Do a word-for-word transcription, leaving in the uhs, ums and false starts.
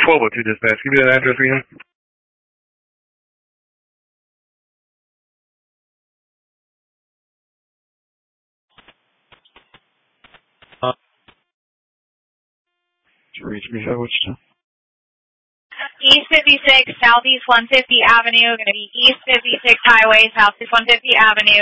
twelve oh two dispatch. Give me that address again. Uh, reach me, Wichita. East fifty-six, Southeast one hundred fiftieth Avenue. Going to be East fifty-sixth Highway, Southeast one hundred fiftieth Avenue.